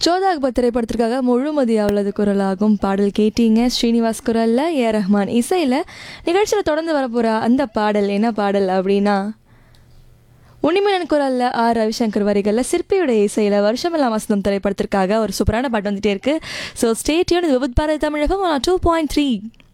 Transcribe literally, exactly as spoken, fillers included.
ஜோதா அக்பர் திரைப்படத்திற்காக முழுமதி அவளது குரலாகும் பாடல் கேட்டீங்க. ஸ்ரீனிவாஸ் குரலில் ஏ ரஹ்மான் இசையில். நிகழ்ச்சியில் தொடர்ந்து வரப்போகிற அந்த பாடல் என்ன பாடல் அப்படின்னா, உன்னிமேனன் குரலில் ஆர் ரவிசங்கர் வரிகளில் சிற்பியுடைய இசையில் வருஷமெல்லாம் வசந்தம் திரைப்படத்திற்காக ஒரு சூப்பரான பாட்டு வந்துட்டே இருக்கு. So stay tune with Bharathi Tamilagam two point three.